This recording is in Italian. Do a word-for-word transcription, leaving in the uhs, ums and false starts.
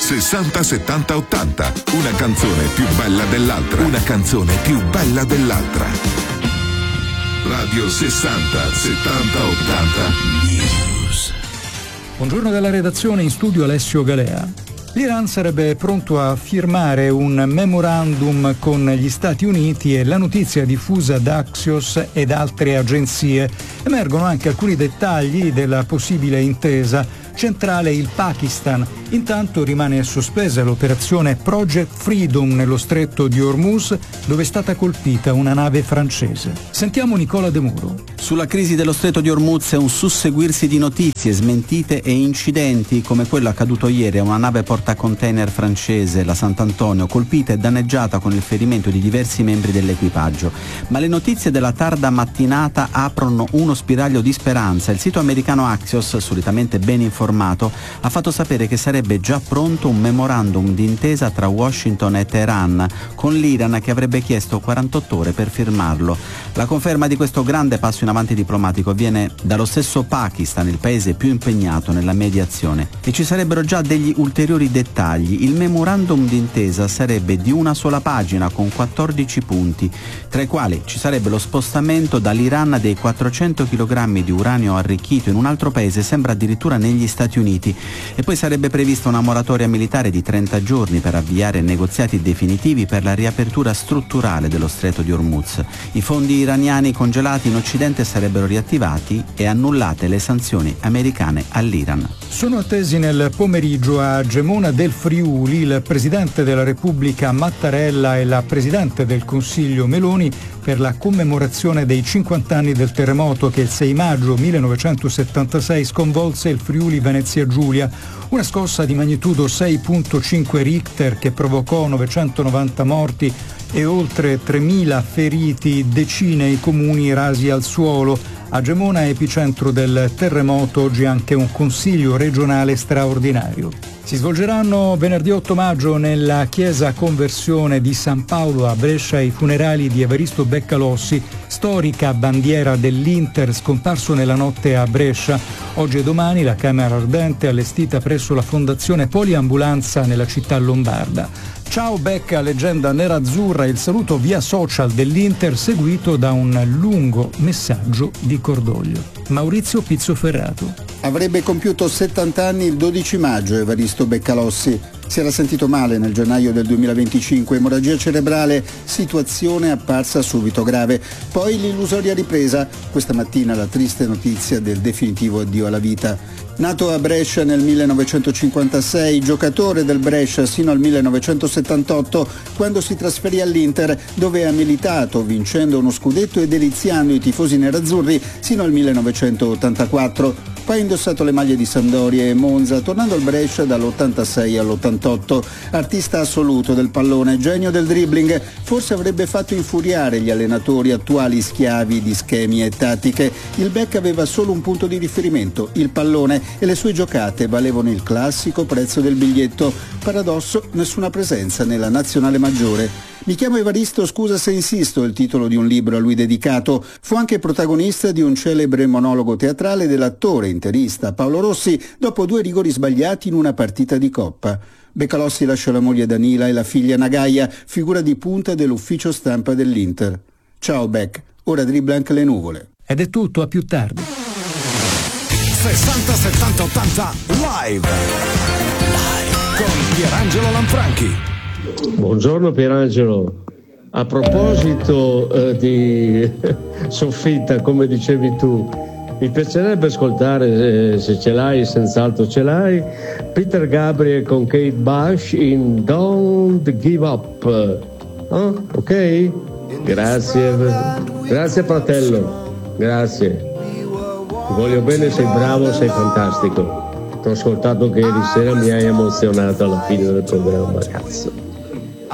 sessanta settanta ottanta. Una canzone più bella dell'altra. Una canzone più bella dell'altra. Radio sessanta settanta ottanta News. Buongiorno dalla redazione, in studio Alessio Galea. L'Iran sarebbe pronto a firmare un memorandum con gli Stati Uniti e la notizia diffusa da Axios ed altre agenzie. Emergono anche alcuni dettagli della possibile intesa. Centrale il Pakistan. Intanto rimane sospesa l'operazione Project Freedom nello stretto di Hormuz, dove è stata colpita una nave francese. Sentiamo Nicola De Muro. Sulla crisi dello stretto di Hormuz è un susseguirsi di notizie, smentite e incidenti come quello accaduto ieri a una nave portacontainer francese, la Sant'Antonio, colpita e danneggiata con il ferimento di diversi membri dell'equipaggio. Ma le notizie della tarda mattinata aprono uno spiraglio di speranza. Il sito americano Axios, solitamente ben informato, ha fatto sapere che sarebbe già pronto un memorandum d'intesa tra Washington e Teheran, con l'Iran che avrebbe chiesto quarantotto ore per firmarlo. La conferma di questo grande passo in avanti diplomatico viene dallo stesso Pakistan, il paese più impegnato nella mediazione, e ci sarebbero già degli ulteriori dettagli. Il memorandum d'intesa sarebbe di una sola pagina con quattordici punti, tra i quali ci sarebbe lo spostamento dall'Iran dei quattrocento chilogrammi di uranio arricchito in un altro paese, sembra addirittura negli Stati Uniti, e poi sarebbe prevista una moratoria militare di trenta giorni per avviare negoziati definitivi per la riapertura strutturale dello stretto di Hormuz. I fondi iraniani congelati in Occidente sarebbero riattivati e annullate le sanzioni americane all'Iran. Sono attesi nel pomeriggio a Gemona del Friuli il Presidente della Repubblica Mattarella e la Presidente del Consiglio Meloni per la commemorazione dei cinquanta anni del terremoto che il sei maggio millenovecentosettantasei sconvolse il Friuli Venezia Giulia, una scossa di magnitudo sei virgola cinque Richter che provocò novecentonovanta morti e oltre tremila feriti, decine i comuni rasi al suolo. A Gemona, epicentro del terremoto, oggi anche un consiglio regionale straordinario. Si svolgeranno venerdì otto maggio nella chiesa Conversione di San Paolo a Brescia i funerali di Evaristo Beccalossi, storica bandiera dell'Inter scomparso nella notte a Brescia. Oggi e domani la camera ardente allestita presso la Fondazione Poliambulanza nella città lombarda. Ciao Becca, leggenda nerazzurra, il saluto via social dell'Inter seguito da un lungo messaggio di cordoglio. Maurizio Pizzoferrato. Avrebbe compiuto settanta anni il dodici maggio Evaristo Beccalossi. Si era sentito male nel gennaio del duemilaventicinque, emorragia cerebrale, situazione apparsa subito grave. Poi l'illusoria ripresa, questa mattina la triste notizia del definitivo addio alla vita. Nato a Brescia nel millenovecentocinquantasei, giocatore del Brescia sino al millenovecentosettantotto, quando si trasferì all'Inter, dove ha militato, vincendo uno scudetto e deliziando i tifosi nerazzurri sino al millenovecentottantaquattro. Poi ha indossato le maglie di Sampdoria e Monza, tornando al Brescia dall'ottantasei all'ottantotto. Artista assoluto del pallone, genio del dribbling, forse avrebbe fatto infuriare gli allenatori attuali schiavi di schemi e tattiche. Il Beck aveva solo un punto di riferimento, il pallone, e le sue giocate valevano il classico prezzo del biglietto. Paradosso, nessuna presenza nella nazionale maggiore. Mi chiamo Evaristo, scusa se insisto, il titolo di un libro a lui dedicato. Fu anche protagonista di un celebre monologo teatrale dell'attore interista Paolo Rossi dopo due rigori sbagliati in una partita di Coppa. Beccalossi lasciò la moglie Danila e la figlia Nagaia, figura di punta dell'ufficio stampa dell'Inter. Ciao Beck, ora dribbla anche le nuvole. Ed è tutto, a più tardi. sessanta settanta ottanta live. Live con Pierangelo Lanfranchi. Buongiorno Pierangelo, a proposito eh, di soffitta, come dicevi tu, mi piacerebbe ascoltare, eh, se ce l'hai, senz'altro ce l'hai, Peter Gabriel con Kate Bush in Don't Give Up. Oh, ok? Grazie, grazie fratello, grazie. Ti voglio bene, sei bravo, sei fantastico. Ti ho ascoltato che ieri sera mi hai emozionato alla fine del programma, cazzo.